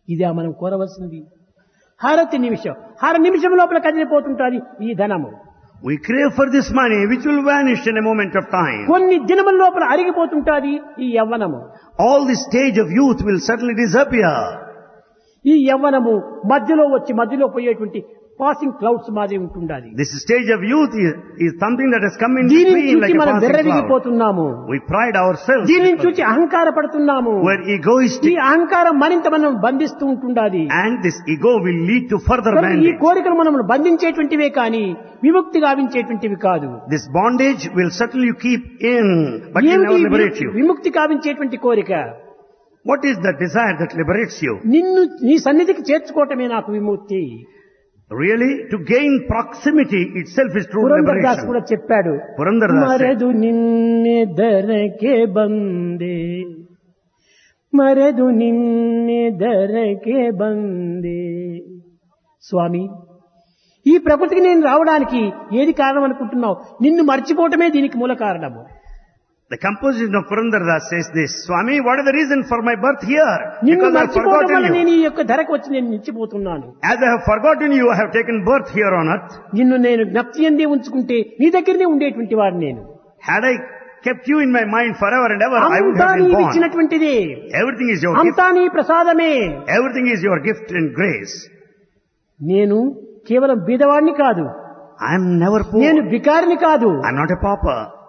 ఇదే మనం కోరవలసింది. హారతి నిమిషం, నిమిషం లోపల కదిలిపోతుంటుంది ఈ ధనము. We crave for this money which will vanish in a moment of time. కొన్ని దినముల లోపల అరిగిపోతుంటుంది ఈ యవ్వనము. All the stage of youth will suddenly disappear. ఈ యవ్వనము మధ్యలో వచ్చి మధ్యలో పోయేటువంటి పాసింగ్ క్లౌడ్స్ మాదిరి ఉంటుండాలి. This stage of youth is something that has come in దీనిని between like చూసి a మనం passing cloud. వెర్రవిగిపోతున్నాము. We pride ourselves. దీనిని చూసి అహంకార పడుతున్నాము. We're egoistic. ఈ అహంకారం మరింత మనం బంధిస్తూ ఉంటుండాలి. And this ego will lead to further ఈ bondage. కోరికలు మనం బంధించేటువంటివే కానీ విముక్తి గావించేటువంటివి కాదు. This bondage will certainly you keep in, but it never liberates you. విముక్తి గావించేటువంటి కోరిక. What is the desire that liberates you? నిన్ను నీ సన్నిధికి చేర్చుకోవటమే నాకు విముక్తి. Really, to gain proximity itself is true Purandar Das liberation. కూడా చెప్పాడు, Purandar Das said, మరదు నిన్నే దరకే బందే, మరదు నిన్నే దరకే బందే. స్వామి, ఈ ప్రకృతికి నేను రావడానికి ఏది కారణం అనుకుంటున్నావు? నిన్ను మర్చిపోవటమే దీనికి మూల కారణము. the composition of Purandar Das says this, Swami, what is the reason for my birth here? నిన్ను Because I have మర్చిపోవడం వల్ల forgotten నేను you. ఈ యొక్క ధరకు వచ్చి నేను నిలిచిపోతున్నాను. As I have forgotten you, I have taken birth here on earth. నిన్ను నేను జ్ఞప్తి ఎందే ఉంచుకుంటే నీ దగ్గరనే ఉండేటువంటి వాడు నేను. Had I kept you in my mind forever and ever, I would అంతా have been నీవు born. ఇచ్చినటువంటిదే, Everything is your gift. అంతా నీ ప్రసాదమే. Everything is your gift and grace. నేను కేవలం బీదవాడిని కాదు, I am never poor. నేను బికారిని కాదు, I am not a pauper.